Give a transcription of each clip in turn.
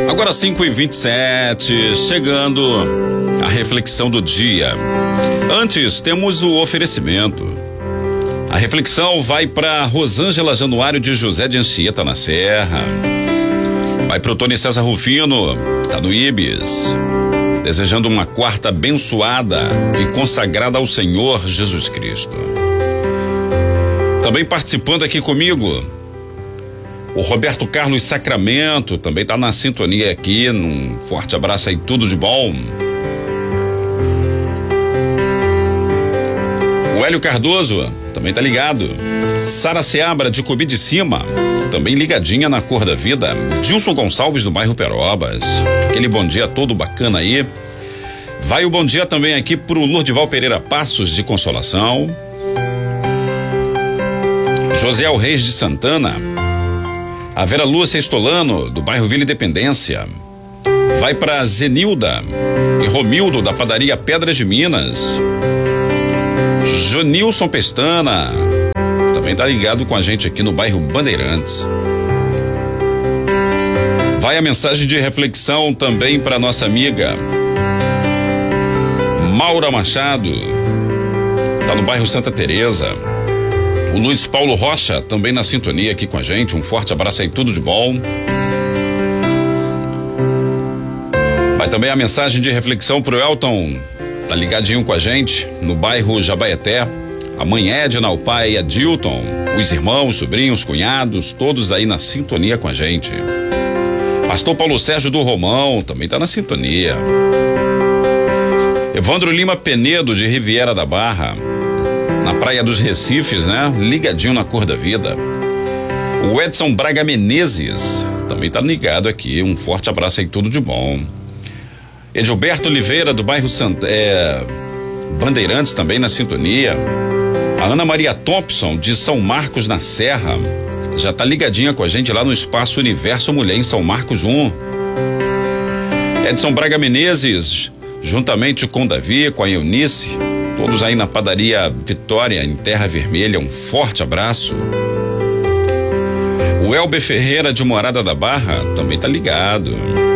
Agora 5h27, chegando a reflexão do dia. Antes, temos o oferecimento. A reflexão vai para Rosângela Januário de José de Anchieta, na Serra. Vai para o Tony César Rufino, tá no Ibis. Desejando uma quarta abençoada e consagrada ao Senhor Jesus Cristo. Também participando aqui comigo, o Roberto Carlos Sacramento, também tá na sintonia aqui. Um forte abraço aí, tudo de bom. O Hélio Cardoso também tá ligado. Sara Seabra de Cubi de Cima, também ligadinha na Cor da Vida. Dilson Gonçalves do bairro Perobas, aquele bom dia todo bacana aí. Vai o bom dia também aqui pro Lourdival Pereira Passos de Consolação. José Reis de Santana. A Vera Lúcia Estolano do bairro Vila Independência. Vai para Zenilda e Romildo da padaria Pedras de Minas. Jonilson Pestana também tá ligado com a gente aqui no bairro Bandeirantes. Vai a mensagem de reflexão também para nossa amiga Maura Machado, tá no bairro Santa Teresa. O Luiz Paulo Rocha também na sintonia aqui com a gente. Um forte abraço aí, tudo de bom. Vai também a mensagem de reflexão pro Elton, tá ligadinho com a gente no bairro Jabaeté. A mãe Edna, o pai Adilton, os irmãos, sobrinhos, cunhados, todos aí na sintonia com a gente. Pastor Paulo Sérgio do Romão também tá na sintonia. Evandro Lima Penedo de Riviera da Barra, na Praia dos Recifes, né? Ligadinho na Cor da Vida. O Edson Braga Menezes também tá ligado aqui. Um forte abraço aí, tudo de bom. Edilberto Oliveira do bairro Bandeirantes também na sintonia. A Ana Maria Thompson de São Marcos na Serra já tá ligadinha com a gente lá no Espaço Universo Mulher em São Marcos 1. Edson Braga Menezes, juntamente com Davi, com a Eunice, todos aí na padaria Vitória em Terra Vermelha, um forte abraço. O Elber Ferreira de Morada da Barra também tá ligado.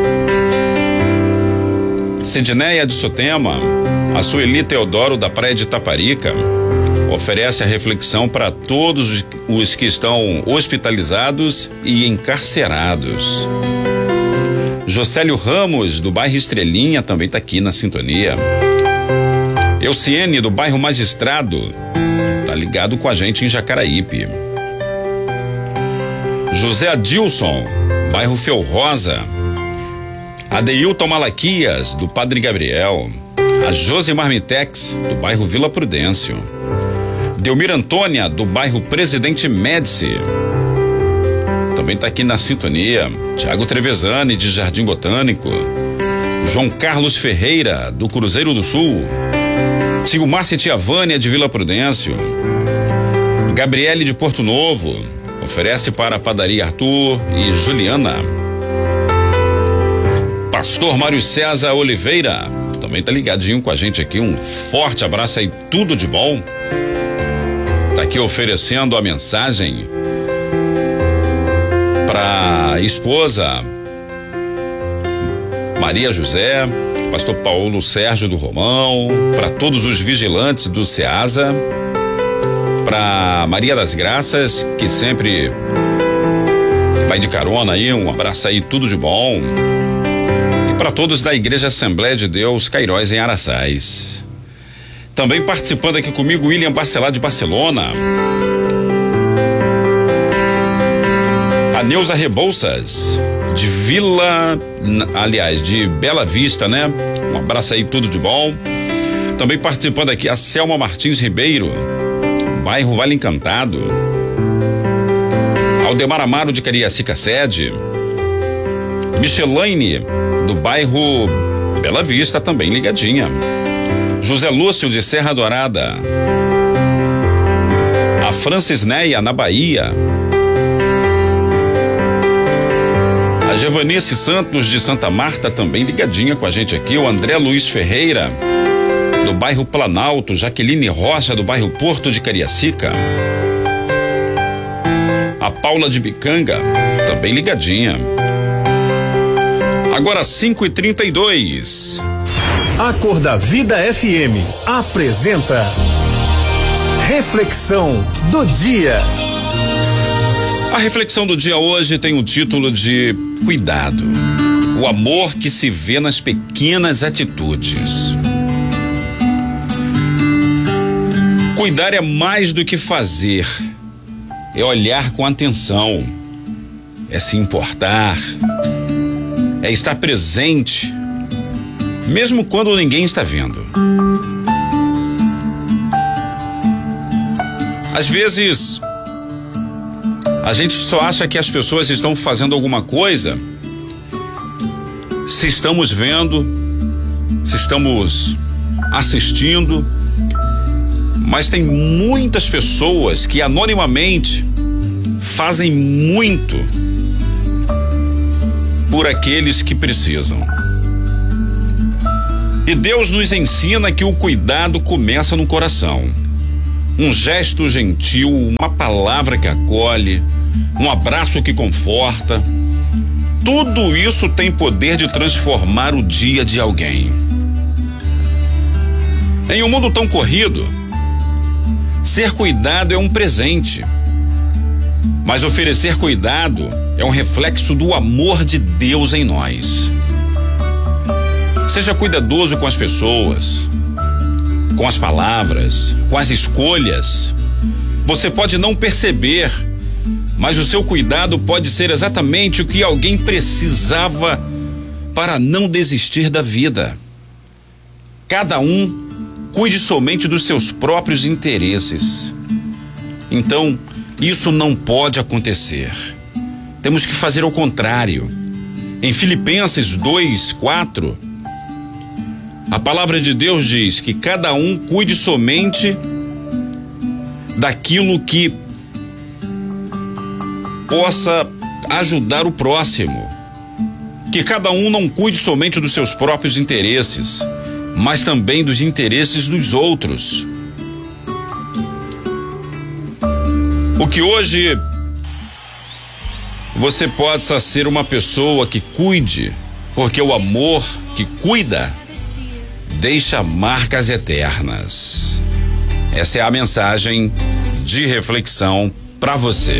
Sidneia de Sotema, a Sueli Teodoro da Praia de Itaparica, oferece a reflexão para todos os que estão hospitalizados e encarcerados. Jocélio Ramos do bairro Estrelinha também tá aqui na sintonia. Euciene do bairro Magistrado tá ligado com a gente em Jacaraípe. José Adilson, bairro Felrosa. Adeilton Malaquias do Padre Gabriel. A Josimar Mitex do bairro Vila Prudêncio. Delmir Antônia do bairro Presidente Médici também tá aqui na sintonia. Tiago Trevezani de Jardim Botânico. João Carlos Ferreira do Cruzeiro do Sul. Tio Márcia e Tia Vânia de Vila Prudêncio. Gabriele de Porto Novo oferece para a padaria Arthur e Juliana. Pastor Mário César Oliveira também tá ligadinho com a gente aqui. Um forte abraço aí, tudo de bom. Tá aqui oferecendo a mensagem para esposa Maria José, pastor Paulo Sérgio do Romão, para todos os vigilantes do SEASA, para Maria das Graças, que sempre vai de carona aí. Um abraço aí, tudo de bom. E para todos da Igreja Assembleia de Deus Cairóis em Araçás. Também participando aqui comigo, William Barcelar de Barcelona. A Neuza Rebouças de de Bela Vista, né? Um abraço aí, tudo de bom. Também participando aqui a Selma Martins Ribeiro, bairro Vale Encantado. Aldemar Amaro de Cariacica Sede. Michelaine do bairro Bela Vista também ligadinha. José Lúcio de Serra Dourada. A Francis Neia na Bahia. A Giovanice Santos de Santa Marta também ligadinha com a gente aqui. O André Luiz Ferreira do bairro Planalto. Jaqueline Rocha do bairro Porto de Cariacica. A Paula de Bicanga também ligadinha. Agora 5h32. A Cor da Vida FM apresenta Reflexão do Dia. A reflexão do dia hoje tem o título de Cuidado. O amor que se vê nas pequenas atitudes. Cuidar é mais do que fazer. É olhar com atenção. É se importar. É estar presente, mesmo quando ninguém está vendo. Às vezes, a gente só acha que as pessoas estão fazendo alguma coisa se estamos vendo, se estamos assistindo, mas tem muitas pessoas que anonimamente fazem muito por aqueles que precisam. E Deus nos ensina que o cuidado começa no coração. Um gesto gentil, uma palavra que acolhe, um abraço que conforta. Tudo isso tem poder de transformar o dia de alguém. Em um mundo tão corrido, ser cuidado é um presente. Mas oferecer cuidado é um reflexo do amor de Deus em nós. Seja cuidadoso com as pessoas, com as palavras, com as escolhas. Você pode não perceber, mas o seu cuidado pode ser exatamente o que alguém precisava para não desistir da vida. Cada um cuide somente dos seus próprios interesses. Então, isso não pode acontecer. Temos que fazer o contrário. Em Filipenses 2:4, a palavra de Deus diz que cada um cuide somente daquilo que possa ajudar o próximo. Que cada um não cuide somente dos seus próprios interesses, mas também dos interesses dos outros. O que hoje você possa ser uma pessoa que cuide, porque o amor que cuida deixa marcas eternas. Essa é a mensagem de reflexão para você.